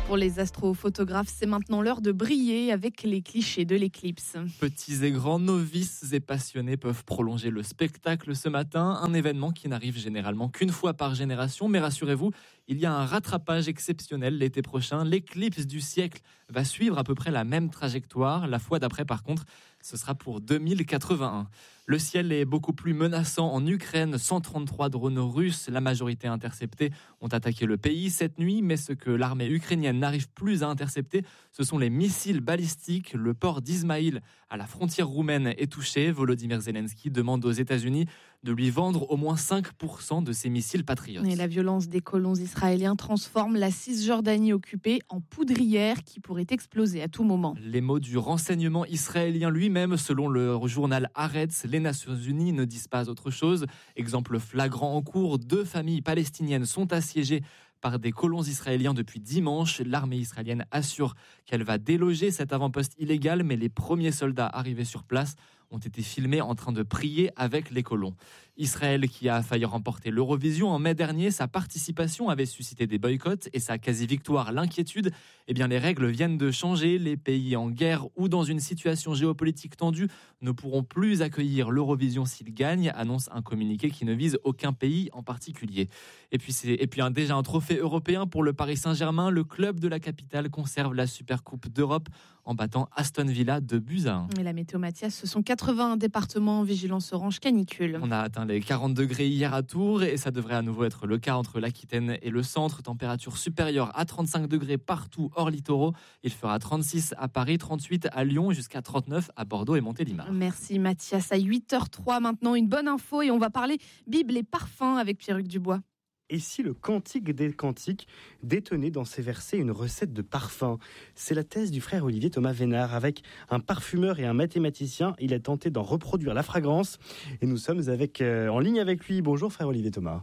Pour les astrophotographes, c'est maintenant l'heure de briller avec les clichés de l'éclipse. Petits et grands, novices et passionnés peuvent prolonger le spectacle ce matin, un événement qui n'arrive généralement qu'une fois par génération. Mais rassurez-vous, il y a un rattrapage exceptionnel l'été prochain. L'éclipse du siècle va suivre à peu près la même trajectoire. La fois d'après, par contre, ce sera pour 2081. Le ciel est beaucoup plus menaçant en Ukraine. 133 drones russes, la majorité interceptés, ont attaqué le pays cette nuit. Mais ce que l'armée ukrainienne n'arrive plus à intercepter, ce sont les missiles balistiques. Le port d'Izmaïl, à la frontière roumaine, est touché. Volodymyr Zelensky demande aux États-Unis de lui vendre au moins 5% de ses missiles patriotes. Et la violence des colons israéliens transforme la Cisjordanie occupée en poudrière qui pourrait exploser à tout moment. Les mots du renseignement israélien lui-même, selon le journal Haaretz, les Nations Unies ne disent pas autre chose. Exemple flagrant en cours, 2 familles palestiniennes sont assiégées par des colons israéliens depuis dimanche. L'armée israélienne assure qu'elle va déloger cet avant-poste illégal, mais les premiers soldats arrivés sur place ont été filmés en train de prier avec les colons. Israël, qui a failli remporter l'Eurovision en mai dernier, sa participation avait suscité des boycotts et sa quasi-victoire l'inquiétude. Eh bien, les règles viennent de changer. Les pays en guerre ou dans une situation géopolitique tendue ne pourront plus accueillir l'Eurovision s'ils gagnent, annonce un communiqué qui ne vise aucun pays en particulier. Et puis déjà un trophée européen pour le Paris Saint-Germain. Le club de la capitale conserve la Supercoupe d'Europe en battant Aston Villa 2-1. Et la météo, Mathias, ce sont 80 départements en vigilance orange canicule. On a atteint les 40 degrés hier à Tours et ça devrait à nouveau être le cas entre l'Aquitaine et le centre. Température supérieure à 35 degrés partout hors littoraux. Il fera 36 à Paris, 38 à Lyon, jusqu'à 39 à Bordeaux et Montélimar. Merci Mathias. À 8h03 maintenant, une bonne info et on va parler Bible et parfum avec Pierruc Dubois. Et si le Cantique des Cantiques détenait dans ses versets une recette de parfum ? C'est la thèse du frère Olivier Thomas Vénard. Avec un parfumeur et un mathématicien, il a tenté d'en reproduire la fragrance. Et nous sommes en ligne avec lui. Bonjour frère Olivier Thomas.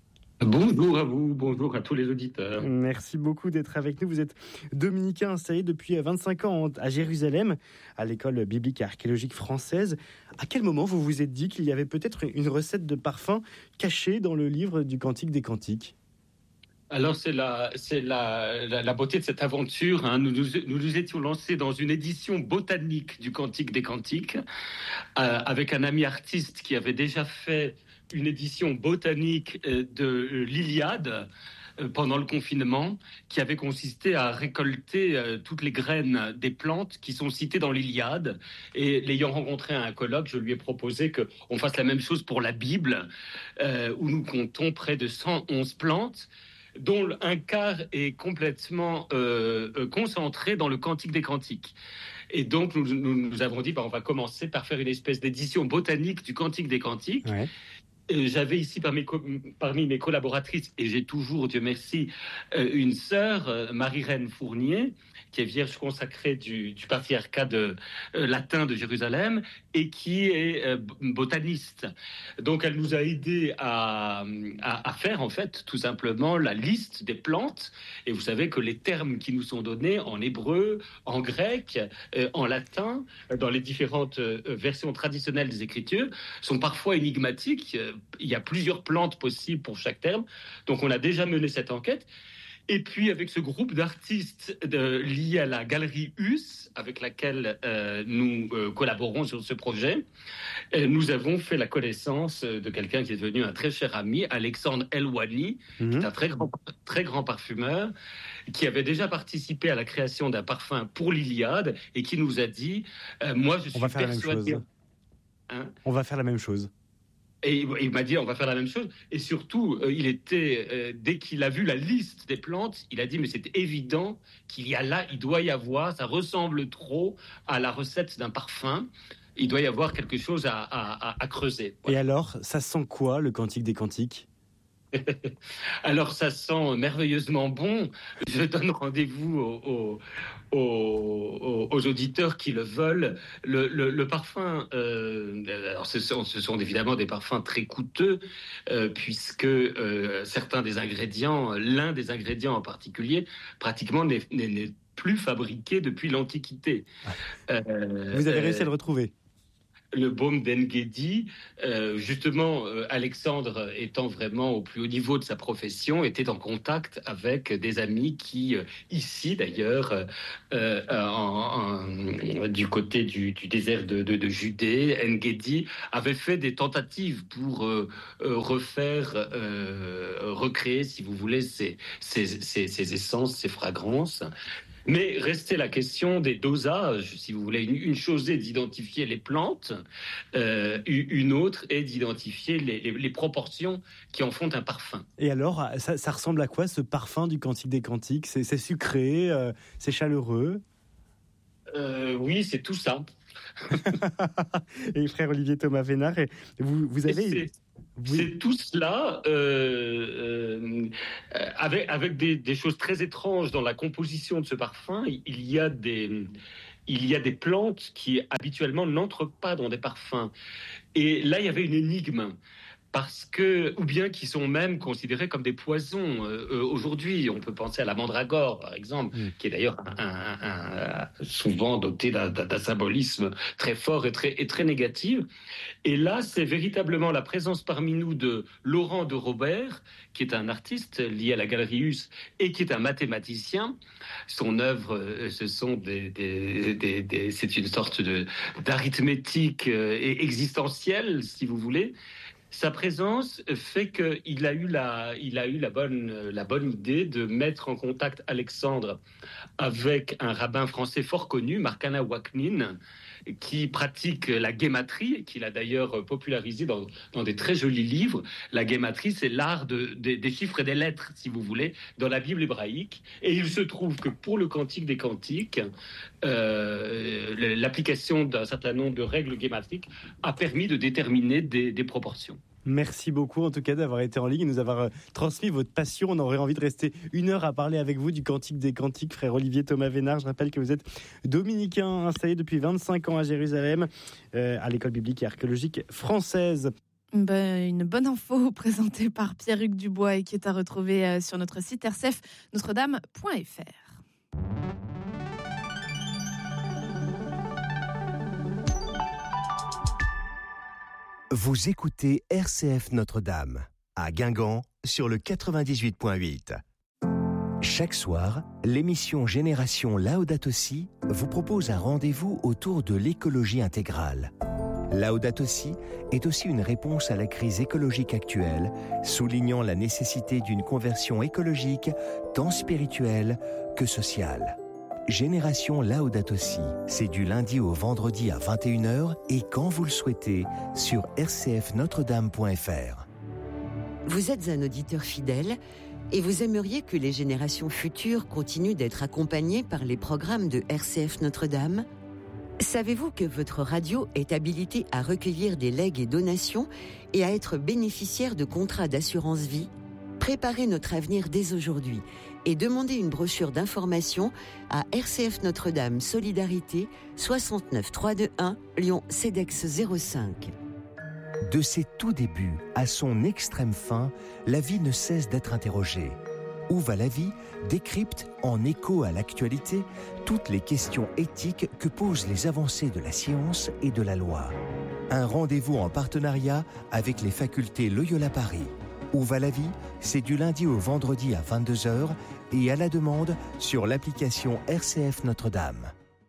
Bonjour à vous, bonjour à tous les auditeurs. Merci beaucoup d'être avec nous. Vous êtes dominicain installé depuis 25 ans à Jérusalem, à l'école biblique et archéologique française. À quel moment vous vous êtes dit qu'il y avait peut-être une recette de parfum cachée dans le livre du Cantique des Cantiques ? Alors c'est la beauté de cette aventure. Hein. Nous nous étions lancés dans une édition botanique du Cantique des Cantiques avec un ami artiste qui avait déjà fait une édition botanique de l'Iliade pendant le confinement, qui avait consisté à récolter toutes les graines des plantes qui sont citées dans l'Iliade. Et l'ayant rencontré à un colloque, je lui ai proposé qu'on fasse la même chose pour la Bible, où nous comptons près de 111 plantes, dont un quart est complètement concentré dans le Cantique des Cantiques. Et donc, nous avons dit, on va commencer par faire une espèce d'édition botanique du Cantique des Cantiques. Ouais. J'avais ici parmi mes collaboratrices, et j'ai toujours, Dieu merci, une sœur, Marie-Reine Fournier, qui est vierge consacrée du patriarcat latin de Jérusalem et qui est botaniste. Donc elle nous a aidés à faire en fait tout simplement la liste des plantes. Et vous savez que les termes qui nous sont donnés en hébreu, en grec, en latin, dans les différentes versions traditionnelles des Écritures, sont parfois énigmatiques. Il y a plusieurs plantes possibles pour chaque terme. Donc on a déjà mené cette enquête. Et puis, avec ce groupe d'artistes liés à la Galerie Hus, avec laquelle nous collaborons sur ce projet, nous avons fait la connaissance de quelqu'un qui est devenu un très cher ami, Alexandre Elwani, qui est un très grand parfumeur, qui avait déjà participé à la création d'un parfum pour l'Iliade et qui nous a dit moi, je suis persuadé... On va faire la même chose. Et il m'a dit, on va faire la même chose. Et surtout, dès qu'il a vu la liste des plantes, il a dit, mais c'est évident il doit y avoir, ça ressemble trop à la recette d'un parfum. Il doit y avoir quelque chose à creuser. Voilà. Et alors, ça sent quoi, le Cantique des Cantiques ? Alors, ça sent merveilleusement bon. Je donne rendez-vous aux auditeurs qui le veulent. Le parfum, alors ce sont évidemment des parfums très coûteux, puisque certains des ingrédients, l'un des ingrédients en particulier, pratiquement n'est plus fabriqué depuis l'Antiquité. Vous avez réussi à le retrouver ? le baume d'En-Gedi. Justement, Alexandre, étant vraiment au plus haut niveau de sa profession, était en contact avec des amis qui, ici d'ailleurs, du côté du désert de Judée, En-Gedi avait fait des tentatives pour recréer, si vous voulez, ces essences, ces fragrances. Mais restait la question des dosages, si vous voulez. Une chose est d'identifier les plantes, une autre est d'identifier les proportions qui en font un parfum. Et alors, ça ressemble à quoi ce parfum du Cantique des Cantiques ? C'est sucré, c'est chaleureux ? Oui, c'est tout ça. Et frère Olivier Thomas Vénard, vous avez... C'est tout cela, avec des choses très étranges dans la composition de ce parfum. Il y a des plantes qui habituellement n'entrent pas dans des parfums. Et là, il y avait une énigme. Ou bien qui sont même considérés comme des poisons. Aujourd'hui, on peut penser à la mandragore, par exemple, qui est d'ailleurs souvent doté d'un symbolisme très fort et très négatif. Et là, c'est véritablement la présence parmi nous de Laurent de Robert, qui est un artiste lié à la Galerie Huss et qui est un mathématicien. Son œuvre, c'est une sorte d'arithmétique existentielle, si vous voulez. Sa présence fait qu'il a eu la bonne idée de mettre en contact Alexandre avec un rabbin français fort connu, Marcana Waknin, qui pratique la guématrie, qu'il a d'ailleurs popularisé dans des très jolis livres. La guématrie, c'est l'art des chiffres et des lettres, si vous voulez, dans la Bible hébraïque. Et il se trouve que pour le Cantique des Cantiques, l'application d'un certain nombre de règles guématriques a permis de déterminer des proportions. Merci beaucoup en tout cas d'avoir été en ligne et nous avoir transmis votre passion. On aurait envie de rester 1 heure à parler avec vous du Cantique des Cantiques, frère Olivier Thomas Vénard. Je rappelle que vous êtes dominicain installé depuis 25 ans à Jérusalem, à l'école biblique et archéologique française. Une bonne info présentée par Pierre-Hugues Dubois et qui est à retrouver sur notre site rcf notre-dame.fr. Vous écoutez RCF Notre-Dame, à Guingamp, sur le 98.8. Chaque soir, l'émission Génération Laudato Si vous propose un rendez-vous autour de l'écologie intégrale. Laudato Si est aussi une réponse à la crise écologique actuelle, soulignant la nécessité d'une conversion écologique, tant spirituelle que sociale. Génération Laudato Si, c'est du lundi au vendredi à 21h et quand vous le souhaitez sur rcfnotredame.fr. Vous êtes un auditeur fidèle et vous aimeriez que les générations futures continuent d'être accompagnées par les programmes de RCF Notre-Dame ? Savez-vous que votre radio est habilitée à recueillir des legs et donations et à être bénéficiaire de contrats d'assurance vie ? Préparez notre avenir dès aujourd'hui et demandez une brochure d'information à RCF Notre-Dame Solidarité 69 321 Lyon CEDEX 05. De ses tout débuts à son extrême fin, la vie ne cesse d'être interrogée. Où va la vie décrypte, en écho à l'actualité, toutes les questions éthiques que posent les avancées de la science et de la loi. Un rendez-vous en partenariat avec les facultés Loyola Paris. Où va la vie ? C'est du lundi au vendredi à 22h et à la demande sur l'application RCF Notre-Dame.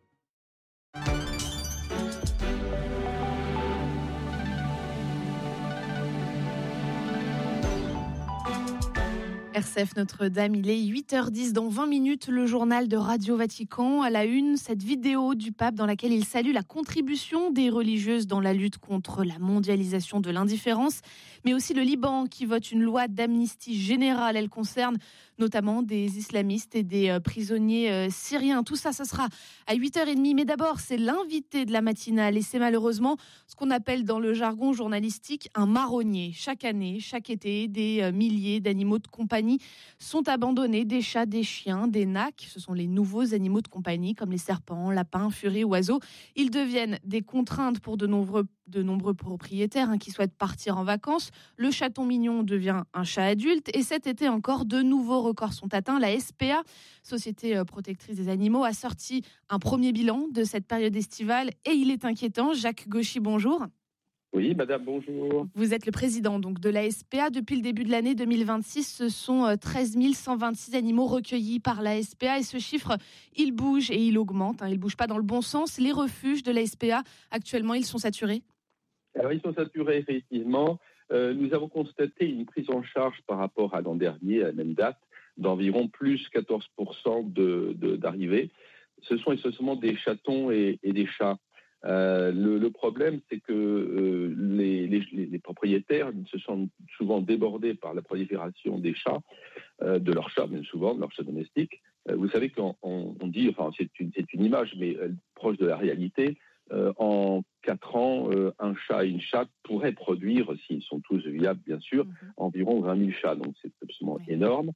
RCF Notre-Dame, il est 8h10 dans 20 minutes, le journal de Radio Vatican. À la une, cette vidéo du pape dans laquelle il salue la contribution des religieuses dans la lutte contre la mondialisation de l'indifférence, mais aussi le Liban qui vote une loi d'amnistie générale. Elle concerne notamment des islamistes et des prisonniers syriens. Tout ça, ça sera à 8h30. Mais d'abord, c'est l'invité de la matinale et c'est malheureusement ce qu'on appelle dans le jargon journalistique un marronnier. Chaque année, chaque été, des milliers d'animaux de compagnie sont abandonnés, des chats, des chiens, des nacs. Ce sont les nouveaux animaux de compagnie comme les serpents, lapins, furies, oiseaux. Ils deviennent des contraintes pour de nombreux propriétaires qui souhaitent partir en vacances. le chaton mignon devient un chat adulte. Et cet été encore, de nouveaux records sont atteints. La SPA, Société protectrice des animaux, a sorti un premier bilan de cette période estivale et il est inquiétant. Jacques Gauchy, bonjour. Oui, madame, bonjour. Vous êtes le président donc, de la SPA. Depuis le début de l'année 2026, ce sont 13 126 animaux recueillis par la SPA. Et ce chiffre, il bouge et il augmente. Il ne bouge pas dans le bon sens. Les refuges de la SPA, actuellement, ils sont saturés ? Alors, ils sont saturés, effectivement. Nous avons constaté une prise en charge par rapport à l'an dernier, à la même date, d'environ plus 14% d'arrivées. Ce sont essentiellement des chatons et des chats. Le problème, c'est que les propriétaires se sentent souvent débordés par la prolifération des chats, de leurs chats, bien souvent, de leurs chats domestiques. Vous savez qu'on dit, enfin, c'est une image, mais proche de la réalité. En 4 ans, un chat et une chatte pourraient produire, s'ils sont tous viables, bien sûr, environ 20 000 chats. Donc, c'est absolument énorme.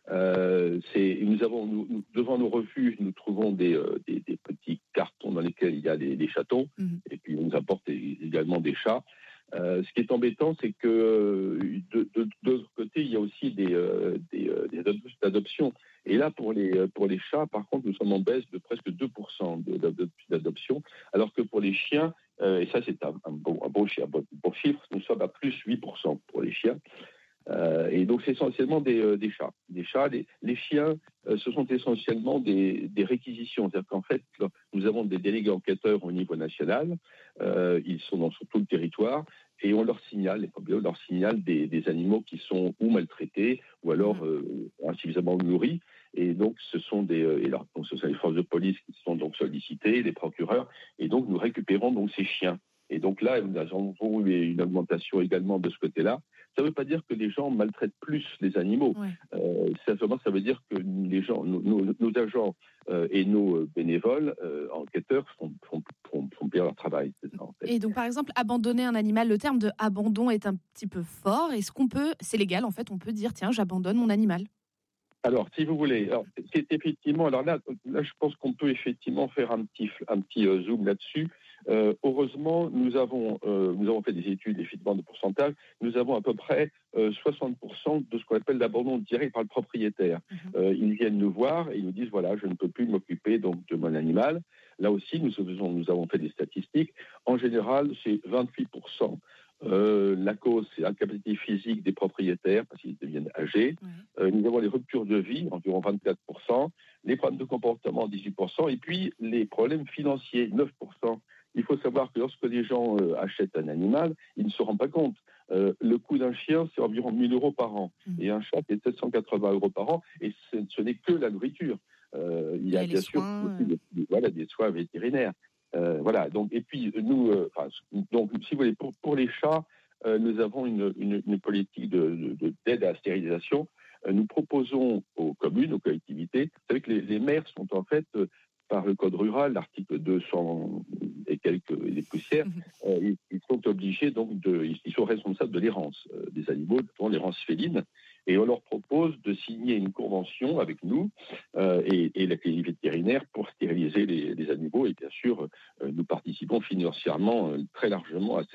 Devant nos refuges, nous trouvons des petits cartons dans lesquels il y a des chatons, et puis on nous apporte également des chats. Ce qui est embêtant, c'est que de l'autre côté, il y a aussi des adoptions. Et là, pour les chats, par contre, nous sommes en baisse de presque 2% d'adoption, alors que pour les chiens, et ça c'est un bon chiffre, nous sommes à plus 8% pour les chiens. Et donc, c'est essentiellement des chats. Les chiens, ce sont essentiellement des réquisitions. C'est-à-dire qu'en fait, nous avons des délégués enquêteurs au niveau national. Ils sont sur tout le territoire. Et on leur signale, des animaux qui sont ou maltraités ou alors insuffisamment nourris. Et donc, ce sont les forces de police qui sont donc sollicitées, les procureurs. Et donc, nous récupérons donc ces chiens. Et donc là, nous avons eu une augmentation également de ce côté-là. Ça ne veut pas dire que les gens maltraitent plus les animaux. Simplement, ça veut dire que les gens, nos agents et nos bénévoles enquêteurs font bien leur travail. C'est ça, en fait. Et donc, par exemple, abandonner un animal, le terme de abandon est un petit peu fort. Est-ce qu'on peut, c'est légal en fait, on peut dire tiens, j'abandonne mon animal ? Alors, si vous voulez, c'est effectivement. Alors là, je pense qu'on peut effectivement faire un petit zoom là-dessus. Heureusement, nous avons fait des études effectivement de pourcentage. Nous avons à peu près 60% de ce qu'on appelle l'abandon direct par le propriétaire. Ils viennent nous voir et ils nous disent voilà, je ne peux plus m'occuper donc de mon animal. Là aussi, nous avons fait des statistiques. En général, c'est 28%. La cause, c'est l'incapacité physique des propriétaires parce qu'ils deviennent âgés. Nous avons les ruptures de vie, environ 24%, les problèmes de comportement, 18%, et puis les problèmes financiers, 9%. Il faut savoir que lorsque les gens achètent un animal, ils ne se rendent pas compte. Le coût d'un chien, c'est environ 1 000 euros par an, et un chat, c'est 780 euros par an, et ce n'est que la nourriture. Il y a bien sûr des soins vétérinaires. Donc, et puis nous, donc, si vous voulez, pour les chats, nous avons une politique d'aide à la stérilisation. Nous proposons aux communes, aux collectivités, vous savez que les maires sont en fait, par le code rural, l'article 200 et quelques des poussières, ils sont obligés donc ils sont responsables de l'errance des animaux, notamment l'errance féline. Et on leur propose de signer une convention avec nous et la clinique vétérinaire pour stériliser les animaux. Et bien sûr, nous participons financièrement très largement à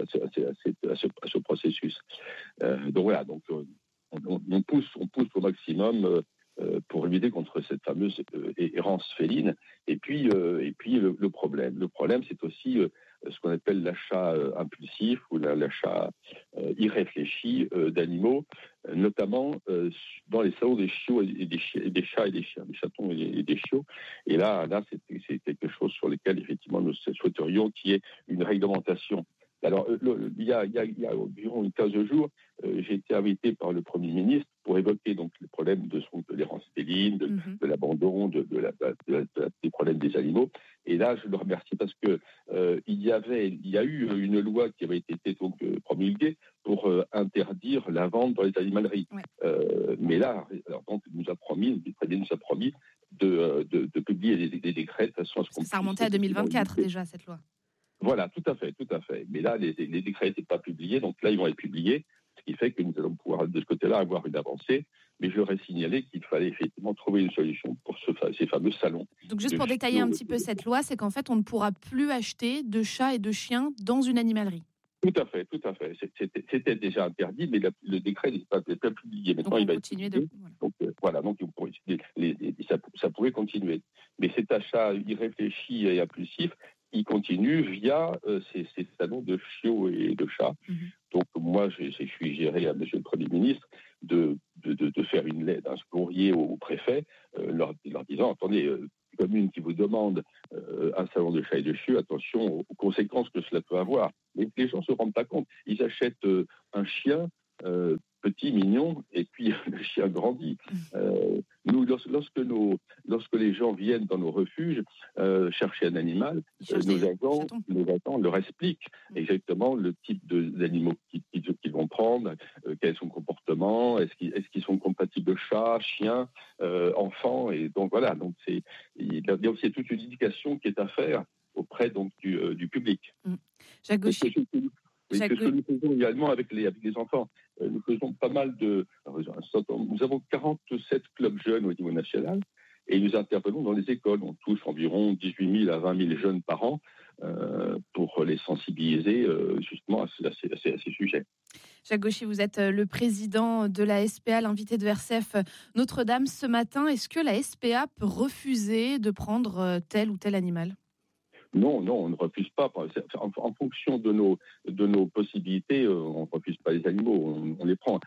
ce processus. Donc voilà, on pousse au maximum pour lutter contre cette fameuse errance féline. Et puis le problème, c'est aussi ce qu'on appelle l'achat impulsif ou l'achat irréfléchi d'animaux, notamment dans les salons des chiots et des chats et des chiens, des chatons et des chiots. Et là c'est quelque chose sur lequel effectivement nous souhaiterions qu'il y ait une réglementation. Alors, il y a environ une 15 jours, j'ai été invité par le Premier ministre pour évoquer donc les problèmes de l'errance féline, de l'abandon, des problèmes des animaux. Et là, je le remercie parce que il y a eu une loi qui avait été donc promulguée pour interdire la vente dans les animaleries. Mais là, donc, le Premier ministre nous a promis de publier des décrets de façon à ce qu'on ça remontait à 2024 déjà cette loi. Voilà, tout à fait. Mais là, les décrets n'étaient pas publiés, donc là, ils vont être publiés, ce qui fait que nous allons pouvoir, de ce côté-là, avoir une avancée. Mais je leur ai signalé qu'il fallait effectivement trouver une solution pour ces fameux salons. Donc, juste pour détailler un petit peu cette loi, c'est qu'en fait, on ne pourra plus acheter de chats et de chiens dans une animalerie. Tout à fait, tout à fait. C'était déjà interdit, mais le décret n'est pas publié. Maintenant, il va être publié. Donc, voilà, donc ça pourrait continuer. Mais cet achat irréfléchi et impulsif, il continue via ces salons de chiots et de chats. Donc, moi, je suis géré à Monsieur le Premier ministre de faire une lettre, un courrier au préfet, leur disant, attendez, commune qui vous demande un salon de chat et de chiots, attention aux conséquences que cela peut avoir. Mais les gens ne se rendent pas compte. Ils achètent un chien petit, mignon, et puis le chien grandit. Nous, lorsque les gens viennent dans nos refuges chercher un animal, nos agents leur expliquent exactement le type d'animaux qu'ils vont prendre, quel est son comportement, est-ce qu'ils sont compatibles chat, chien, enfant, et donc voilà. Donc il y a aussi toute une éducation qui est à faire auprès donc du public. Jacques Gauchy. C'est ce que nous faisons également avec les enfants. Nous faisons pas mal nous avons 47 clubs jeunes au niveau national et nous intervenons dans les écoles. On touche environ 18 000 à 20 000 jeunes par an pour les sensibiliser justement à ces sujets. Jacques Gauchy, vous êtes le président de la SPA, l'invité de RCF Notre-Dame ce matin. Est-ce que la SPA peut refuser de prendre tel ou tel animal ? Non, on ne refuse pas. En fonction de nos possibilités, on ne refuse pas les animaux, on les prend.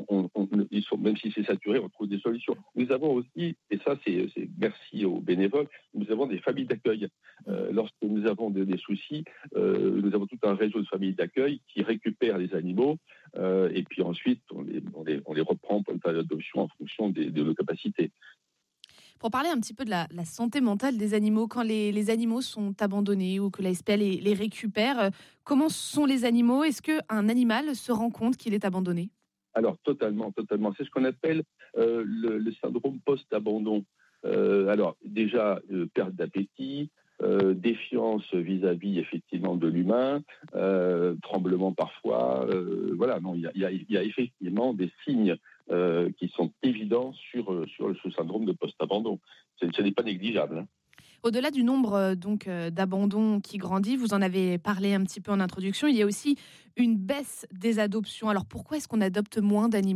Même si c'est saturé, on trouve des solutions. Nous avons aussi, et ça c'est merci aux bénévoles, nous avons des familles d'accueil. Lorsque nous avons des soucis, nous avons tout un réseau de familles d'accueil qui récupèrent les animaux et puis ensuite on les reprend pour une phase d'adoption en fonction de nos capacités. Pour parler un petit peu de la santé mentale des animaux, quand les animaux sont abandonnés ou que la SPA les récupère, comment sont les animaux ? Est-ce qu'un animal se rend compte qu'il est abandonné ? Alors, totalement. C'est ce qu'on appelle le syndrome post-abandon. Alors, déjà, perte d'appétit, défiance vis-à-vis, effectivement, de l'humain, tremblement parfois. Voilà, non, il y a effectivement des signes qui sont évidents sur ce syndrome de post-abandon. Ce n'est pas négligeable. Hein. Au-delà du nombre d'abandons qui grandit, vous en avez parlé un petit peu en introduction, il y a aussi une baisse des adoptions. Alors pourquoi est-ce qu'on adopte moins d'animaux ?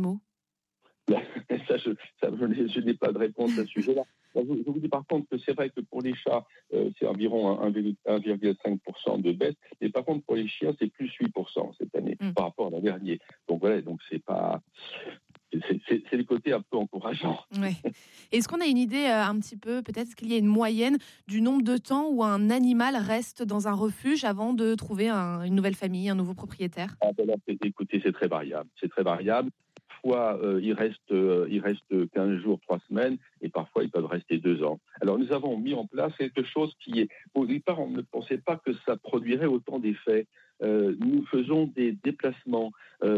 Je n'ai pas de réponse à ce sujet-là. Je vous dis par contre que c'est vrai que pour les chats, c'est environ 1,5% de baisse, mais par contre pour les chiens, c'est plus 8% cette année par rapport à l'an dernier. Donc voilà, donc c'est pas... C'est le côté un peu encourageant. Ouais. Est-ce qu'on a une idée un petit peu, peut-être qu'il y a une moyenne du nombre de temps où un animal reste dans un refuge avant de trouver une nouvelle famille, un nouveau propriétaire ? Écoutez, c'est très variable. Parfois, il reste 15 jours, 3 semaines, et parfois, ils peuvent rester 2 ans. Alors, nous avons mis en place quelque chose qui est... Au départ, on ne pensait pas que ça produirait autant d'effets. Nous faisons des déplacements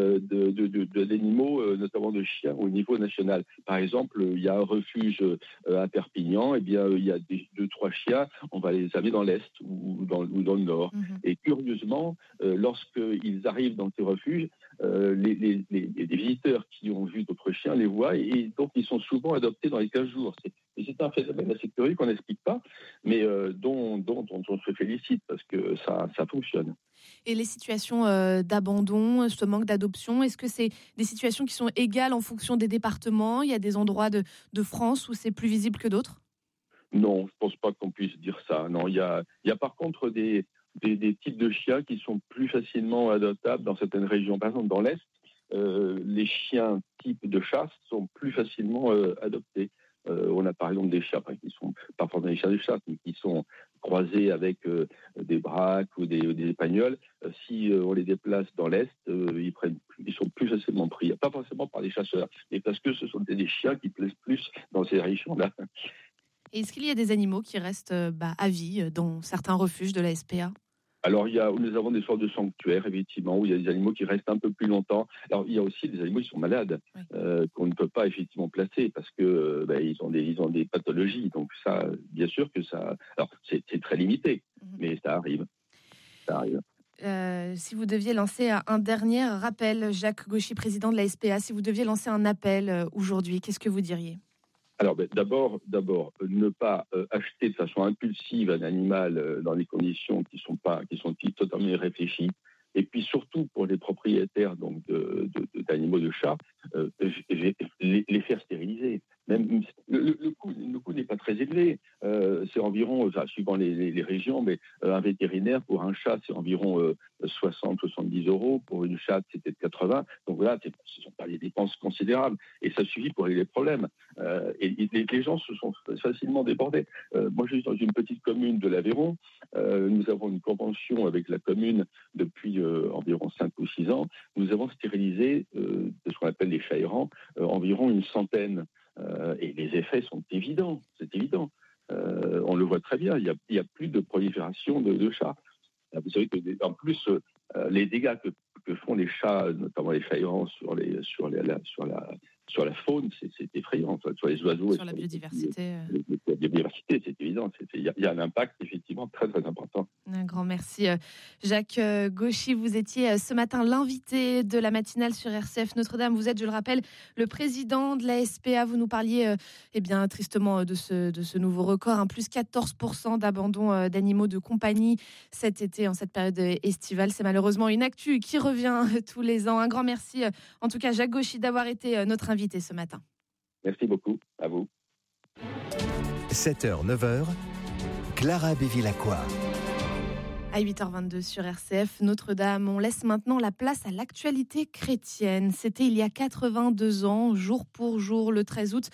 d'animaux, notamment de chiens, au niveau national. Par exemple, il y a un refuge à Perpignan, et bien, il y a 2-3 chiens, on va les amener dans l'Est ou dans le Nord. Et curieusement, lorsqu'ils arrivent dans ces refuges, les visiteurs qui ont vu d'autres chiens les voient et donc ils sont souvent adoptés dans les 15 jours. C'est un phénomène assez curieux qu'on n'explique pas, mais dont on se félicite parce que ça fonctionne. Et les situations d'abandon, ce manque d'adoption, est-ce que c'est des situations qui sont égales en fonction des départements ? Il y a des endroits de France où c'est plus visible que d'autres ? Non, je ne pense pas qu'on puisse dire ça. Non, il y a par contre des types de chiens qui sont plus facilement adoptables dans certaines régions. Par exemple, dans l'Est, les chiens type de chasse sont plus facilement adoptés. On a par exemple des chiens qui sont pas forcément des chiens de chasse, mais qui sont croisés avec des braques ou des épagnols. Si on les déplace dans l'Est, ils sont plus facilement pris. Pas forcément par les chasseurs, mais parce que ce sont des chiens qui plaisent plus dans ces régions-là. Et est-ce qu'il y a des animaux qui restent à vie dans certains refuges de la SPA ? Alors, nous avons des sortes de sanctuaires, effectivement, où il y a des animaux qui restent un peu plus longtemps. Alors, il y a aussi des animaux qui sont malades, qu'on ne peut pas effectivement placer parce que ils ont des pathologies. Donc ça, bien sûr que ça... Alors, c'est très limité, mais ça arrive. Si vous deviez lancer un dernier rappel, Jacques Gauchy, président de la SPA, si vous deviez lancer un appel aujourd'hui, qu'est-ce que vous diriez ? Alors, d'abord, ne pas acheter de façon impulsive un animal dans des conditions qui sont totalement irréfléchies. Et puis surtout pour les propriétaires donc d'animaux de chat, les faire stériliser. Même le coût n'est pas très élevé. C'est environ, suivant les régions, mais un vétérinaire pour un chat, c'est environ 60-70 euros. Pour une chatte, c'était 80. Donc là, ce ne sont pas des dépenses considérables. Et ça suffit pour régler les problèmes. Et les gens se sont facilement débordés. Moi, je suis dans une petite commune de l'Aveyron. Nous avons une convention avec la commune depuis environ 5 ou 6 ans. Nous avons stérilisé de ce qu'on appelle les chats errants, environ une centaine. Et les effets sont évidents, c'est évident. On le voit très bien, il n'y a plus de prolifération de chats. Vous savez qu'en plus, les dégâts que font les chats, notamment les chats errants sur la faune, c'est effrayant. Enfin, sur les oiseaux. Sur la biodiversité. La biodiversité, c'est évident. Il y a un impact effectivement très très important. Un grand merci. Jacques Gauchy, vous étiez ce matin l'invité de la matinale sur RCF Notre-Dame. Vous êtes, je le rappelle, le président de la SPA. Vous nous parliez tristement de ce nouveau record, plus 14% d'abandon d'animaux de compagnie cet été, en cette période estivale. C'est malheureusement une actu qui revient tous les ans. Un grand merci, en tout cas, Jacques Gauchy, d'avoir été notre invité ce matin. Merci beaucoup, à vous. 7h, 9h, Clara Bévilacqua. À 8h22 sur RCF Notre-Dame, on laisse maintenant la place à l'actualité chrétienne. C'était il y a 82 ans, jour pour jour, le 13 août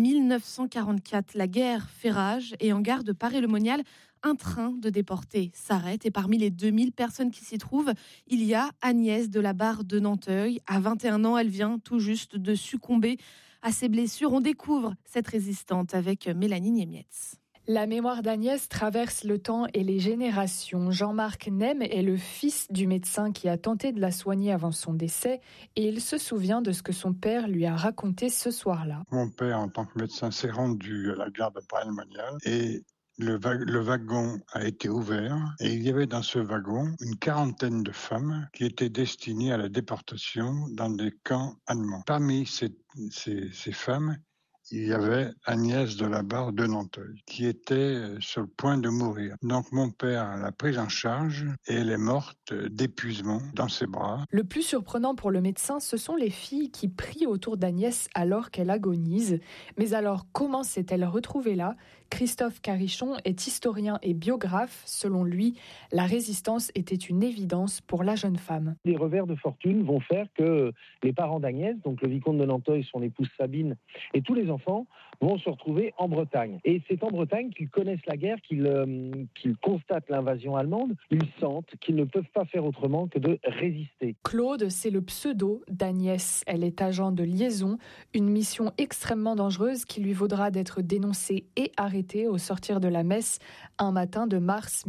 1944. La guerre fait rage et en gare de Paray-le-Monial, un train de déportés s'arrête et parmi les 2000 personnes qui s'y trouvent, il y a Agnès de la Barre de Nanteuil. À 21 ans, elle vient tout juste de succomber à ses blessures. On découvre cette résistante avec Mélanie Niemietz. La mémoire d'Agnès traverse le temps et les générations. Jean-Marc Nem est le fils du médecin qui a tenté de la soigner avant son décès et il se souvient de ce que son père lui a raconté ce soir-là. Mon père, en tant que médecin, s'est rendu à la gare de Paray-le-Monial et le wagon a été ouvert et il y avait dans ce wagon une quarantaine de femmes qui étaient destinées à la déportation dans des camps allemands. Parmi ces femmes, il y avait Agnès de la Barre de Nanteuil, qui était sur le point de mourir. Donc mon père l'a prise en charge et elle est morte d'épuisement dans ses bras. Le plus surprenant pour le médecin, ce sont les filles qui prient autour d'Agnès alors qu'elle agonise. Mais alors, comment s'est-elle retrouvée là ? Christophe Carichon est historien et biographe. Selon lui, la résistance était une évidence pour la jeune femme. Les revers de fortune vont faire que les parents d'Agnès, donc le vicomte de Nanteuil, son épouse Sabine, et tous les enfants vont se retrouver en Bretagne. Et c'est en Bretagne qu'ils connaissent la guerre, qu'ils constatent l'invasion allemande, ils sentent qu'ils ne peuvent pas faire autrement que de résister. Claude, c'est le pseudo d'Agnès. Elle est agent de liaison, une mission extrêmement dangereuse qui lui vaudra d'être dénoncée et arrêtée au sortir de la messe un matin de mars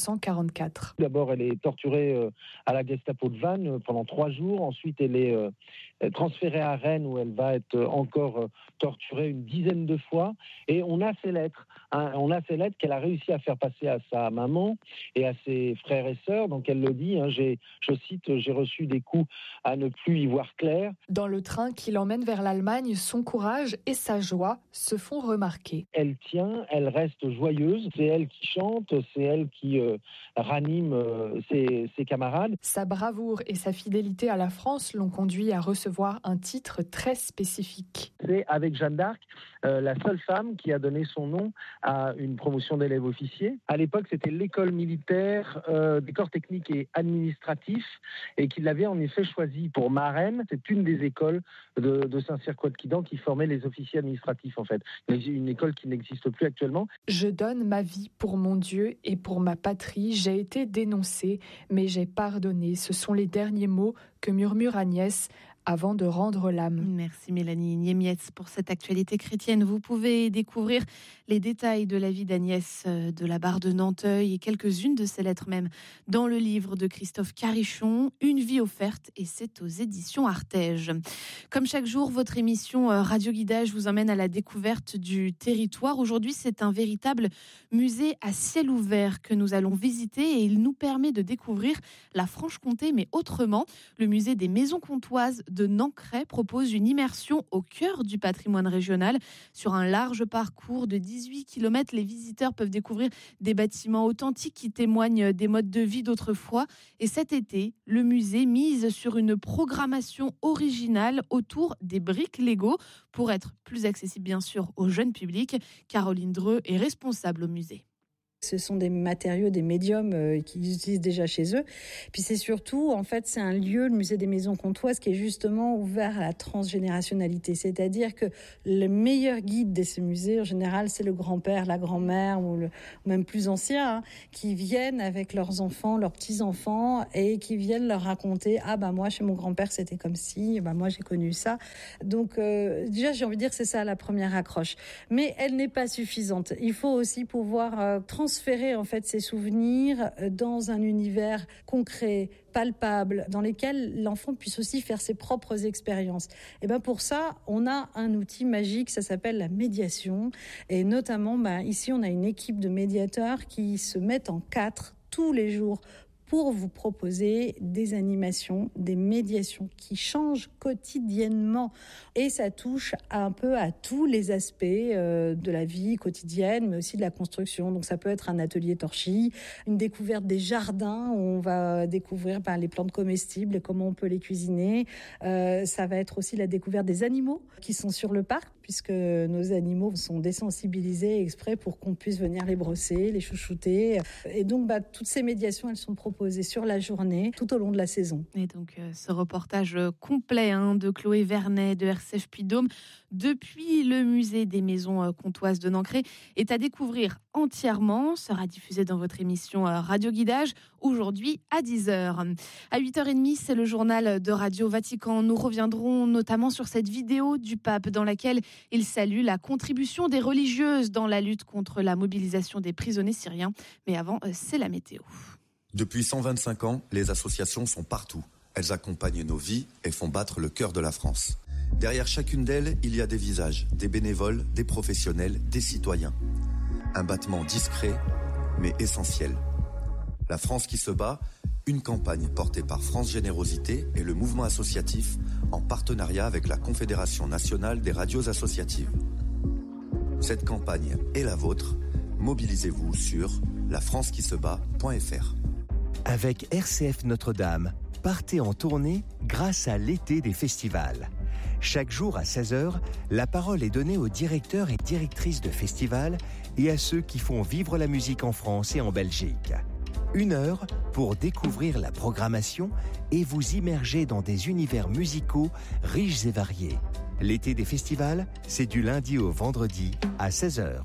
1944. D'abord, elle est torturée à la Gestapo de Vannes pendant 3 jours. Ensuite, elle est transférée à Rennes où elle va être encore torturée une dizaine de fois. Et on a ces lettres. On a ces lettres qu'elle a réussi à faire passer à sa maman et à ses frères et sœurs. Donc elle le dit, je cite, « J'ai reçu des coups à ne plus y voir clair ». Dans le train qui l'emmène vers l'Allemagne, son courage et sa joie se font remarquer. Elle tient, elle reste joyeuse. C'est elle qui chante, c'est elle qui ranime ses camarades. Sa bravoure et sa fidélité à la France l'ont conduit à recevoir un titre très spécifique. C'est avec Jeanne d'Arc, la seule femme qui a donné son nom à une promotion d'élèves officiers. À l'époque, c'était l'école militaire des corps techniques et administratifs et qu'il l'avait en effet choisi pour marraine. C'est une des écoles de Saint-Cyr-Couët-Quidan qui formait les officiers administratifs en fait. Une école qui n'existe plus actuellement. Je donne ma vie pour mon Dieu et pour ma patrie. J'ai été dénoncée, mais j'ai pardonné. Ce sont les derniers mots que murmure Agnès avant de rendre l'âme. Merci Mélanie Niemietz pour cette actualité chrétienne. Vous pouvez découvrir les détails de la vie d'Agnès de la Barre de Nanteuil et quelques-unes de ses lettres même dans le livre de Christophe Carichon, Une vie offerte, et c'est aux éditions Artege. Comme chaque jour, votre émission Radio Guidage vous emmène à la découverte du territoire. Aujourd'hui, c'est un véritable musée à ciel ouvert que nous allons visiter et il nous permet de découvrir la Franche-Comté, mais autrement. Le musée des Maisons Comtoises de Nancray propose une immersion au cœur du patrimoine régional. Sur un large parcours de 18 km, les visiteurs peuvent découvrir des bâtiments authentiques qui témoignent des modes de vie d'autrefois. Et cet été, le musée mise sur une programmation originale autour des briques Lego pour être plus accessible bien sûr au jeune public. Caroline Dreux est responsable au musée. Ce sont des matériaux, des médiums qu'ils utilisent déjà chez eux. Puis c'est surtout, en fait, c'est un lieu, le musée des Maisons Comtoises, qui est justement ouvert à la transgénérationnalité. C'est-à-dire que le meilleur guide de ce musée, en général, c'est le grand-père, la grand-mère, ou même plus ancien, qui viennent avec leurs enfants, leurs petits-enfants, et qui viennent leur raconter « Ah bah moi, chez mon grand-père, c'était comme ci, bah moi, j'ai connu ça ». Donc déjà, j'ai envie de dire que c'est ça la première accroche. Mais elle n'est pas suffisante. Il faut aussi pouvoir transférer en fait ces souvenirs dans un univers concret, palpable, dans lequel l'enfant puisse aussi faire ses propres expériences. Et ben pour ça, on a un outil magique, ça s'appelle la médiation. Et notamment, ici, on a une équipe de médiateurs qui se mettent en 4 tous les jours pour vous proposer des animations, des médiations qui changent quotidiennement. Et ça touche un peu à tous les aspects de la vie quotidienne, mais aussi de la construction. Donc ça peut être un atelier torchis, une découverte des jardins, où on va découvrir les plantes comestibles et comment on peut les cuisiner. Ça va être aussi la découverte des animaux qui sont sur le parc, puisque nos animaux sont désensibilisés exprès pour qu'on puisse venir les brosser, les chouchouter. Et donc, toutes ces médiations, elles sont proposées sur la journée, tout au long de la saison. Et donc, ce reportage complet de Chloé Vernet de RCF Puy-de-Dôme depuis le musée des Maisons Comtoises de Nancray est à découvrir entièrement. Sera diffusé dans votre émission Radio Guidage aujourd'hui à 10h. À 8h30, c'est le journal de Radio Vatican. Nous reviendrons notamment sur cette vidéo du pape dans laquelle il salue la contribution des religieuses dans la lutte contre la mobilisation des prisonniers syriens. Mais avant, c'est la météo. Depuis 125 ans, les associations sont partout. Elles accompagnent nos vies et font battre le cœur de la France. Derrière chacune d'elles, il y a des visages, des bénévoles, des professionnels, des citoyens. Un battement discret, mais essentiel. La France qui se bat, une campagne portée par France Générosité et le mouvement associatif en partenariat avec la Confédération nationale des radios associatives. Cette campagne est la vôtre. Mobilisez-vous sur lafrancequisebat.fr. Avec RCF Notre-Dame, partez en tournée grâce à l'été des festivals. Chaque jour à 16h, la parole est donnée aux directeurs et directrices de festivals et à ceux qui font vivre la musique en France et en Belgique. 1 heure pour découvrir la programmation et vous immerger dans des univers musicaux riches et variés. L'été des festivals, c'est du lundi au vendredi à 16h.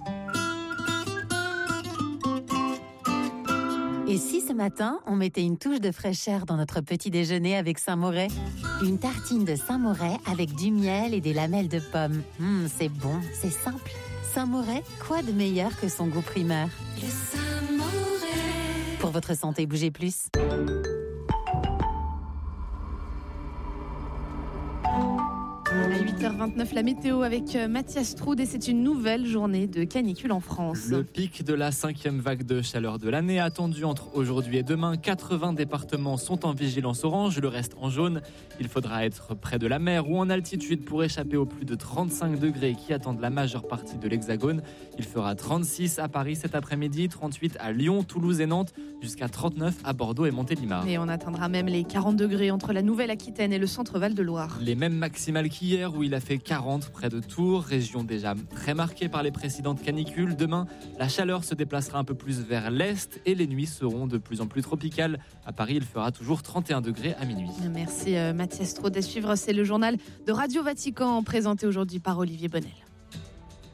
Et si ce matin, on mettait une touche de fraîcheur dans notre petit déjeuner avec Saint-Moret ? Une tartine de Saint-Moret avec du miel et des lamelles de pommes. C'est bon, c'est simple. Saint-Moret, quoi de meilleur que son goût primaire ? Le Saint-Moret. Pour votre santé, bougez plus. À 8h29, la météo avec Mathias Troud et c'est une nouvelle journée de canicule en France. Le pic de la 5e vague de chaleur de l'année attendu entre aujourd'hui et demain. 80 départements sont en vigilance orange, le reste en jaune. Il faudra être près de la mer ou en altitude pour échapper aux plus de 35 degrés qui attendent la majeure partie de l'Hexagone. Il fera 36 à Paris cet après-midi, 38 à Lyon, Toulouse et Nantes, jusqu'à 39 à Bordeaux et Montélimar. Et on atteindra même les 40 degrés entre la Nouvelle-Aquitaine et le centre Val-de-Loire. Les mêmes maximales qu'hier où il a fait 40 près de Tours, région déjà très marquée par les précédentes canicules. Demain, la chaleur se déplacera un peu plus vers l'est et les nuits seront de plus en plus tropicales. À Paris, il fera toujours 31 degrés à minuit. Merci Mathias Troud. À suivre, c'est le journal de Radio Vatican présenté aujourd'hui par Olivier Bonnel.